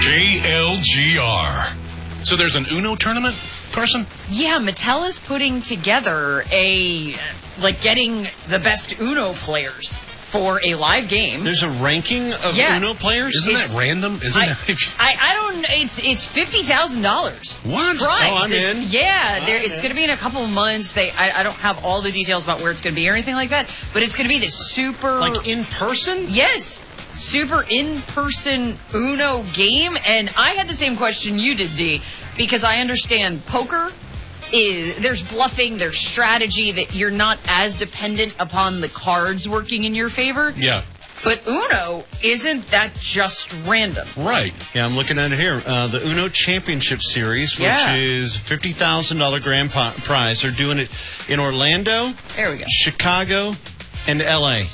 KLGR. So there's an Uno tournament, Carson? Yeah, Mattel is putting together getting the best Uno players for a live game. There's a ranking of Uno players? Isn't that random? I don't. It's $50,000. What? Prize. Oh, I'm in. Yeah, it's going to be in a couple of months. I don't have all the details about where it's going to be or anything like that, but it's going to be this super in person. Yes, super in-person Uno game. And I had the same question you did, D, because I understand poker. There's bluffing, there's strategy, that you're not as dependent upon the cards working in your favor. Yeah. But Uno, isn't that just random? Right. Yeah, I'm looking at it here. The Uno Championship Series, which is $50,000 grand prize. They're doing it in Orlando, there we go, Chicago, and L.A.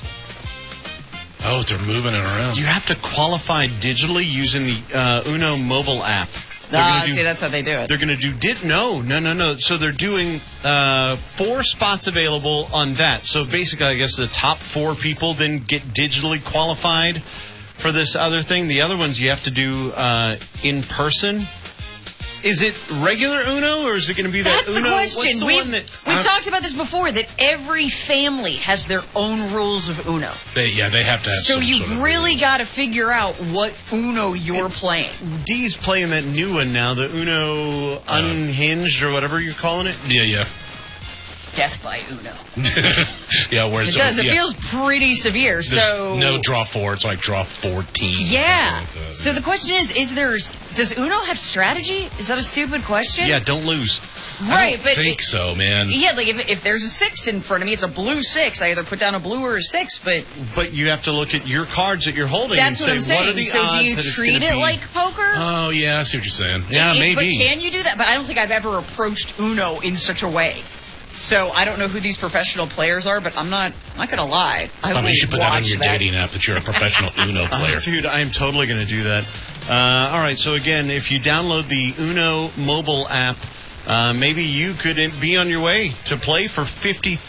Oh, they're moving it around. You have to qualify digitally using the Uno mobile app. See, that's how they do it. They're going to do... No. So they're doing 4 spots available on that. So basically, I guess the top 4 people then get digitally qualified for this other thing. The other ones you have to do in person. Is it regular Uno, or is it going to be that That's Uno? the question. We've talked about this before, that every family has their own rules of Uno. They have to have So you've really got to figure out what Uno you're playing. D's playing that new one now, the Uno Unhinged, or whatever you're calling it. Yeah. Death by Uno. Yeah, where it does. It feels pretty severe. There's so no draw 4. It's like draw 14. Yeah. So the question is does Uno have strategy? Is that a stupid question? Yeah, don't lose. Right, I think so, man. Yeah, like if there's a 6 in front of me, it's a blue 6. I either put down a blue or a 6, but you have to look at your cards that you're holding that's and say, what I'm saying. what are the so odds do you that it's treat it be... like poker? Oh, yeah, I see what you're saying. Yeah, maybe. But can you do that? But I don't think I've ever approached Uno in such a way. So I don't know who these professional players are, but I'm not going to lie. I you should put that on your dating app, that you're a professional Uno player. Dude, I am totally going to do that. All right, so again, if you download the Uno mobile app, maybe you could be on your way to play for $50,000.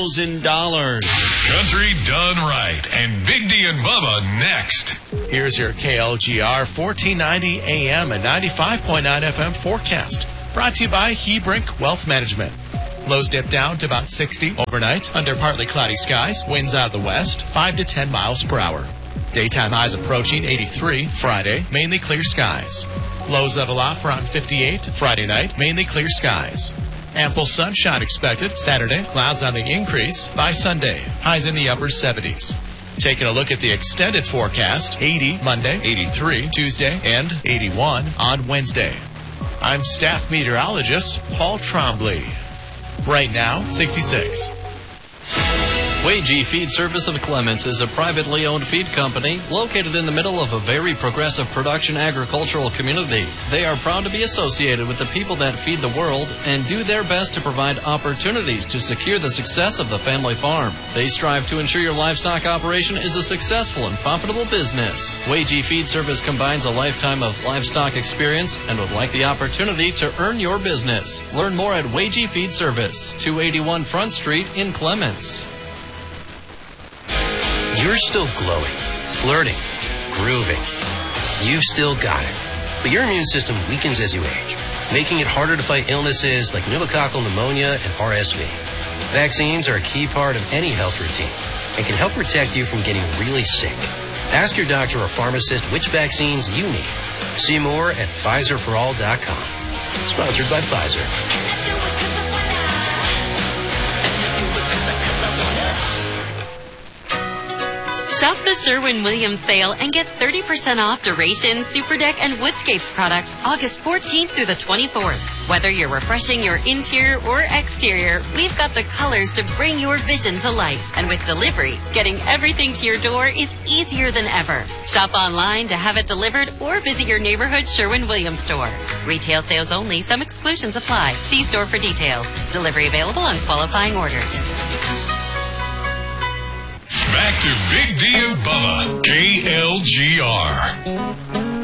Country done right, and Big D and Bubba next. Here's your KLGR 1490 AM and 95.9 FM forecast. Brought to you by Hebrink Wealth Management. Lows dip down to about 60 overnight under partly cloudy skies. Winds out of the west, 5 to 10 miles per hour. Daytime highs approaching 83 Friday, mainly clear skies. Lows level off around 58 Friday night, mainly clear skies. Ample sunshine expected Saturday, clouds on the increase by Sunday. Highs in the upper 70s. Taking a look at the extended forecast, 80 Monday, 83 Tuesday, and 81 on Wednesday. I'm staff meteorologist Paul Trombley. Right now, 66. Wagee Feed Service of Clements is a privately owned feed company located in the middle of a very progressive production agricultural community. They are proud to be associated with the people that feed the world and do their best to provide opportunities to secure the success of the family farm. They strive to ensure your livestock operation is a successful and profitable business. Wagee Feed Service combines a lifetime of livestock experience and would like the opportunity to earn your business. Learn more at Wagee Feed Service, 281 Front Street in Clements. You're still glowing, flirting, grooving. You've still got it. But your immune system weakens as you age, making it harder to fight illnesses like pneumococcal pneumonia and RSV. Vaccines are a key part of any health routine and can help protect you from getting really sick. Ask your doctor or pharmacist which vaccines you need. See more at PfizerForAll.com. Sponsored by Pfizer. Shop the Sherwin-Williams sale and get 30% off Duration, Superdeck, and Woodscapes products August 14th through the 24th. Whether you're refreshing your interior or exterior, we've got the colors to bring your vision to life. And with delivery, getting everything to your door is easier than ever. Shop online to have it delivered or visit your neighborhood Sherwin-Williams store. Retail sales only. Some exclusions apply. See store for details. Delivery available on qualifying orders. Back to Big D and Bubba, KLGR.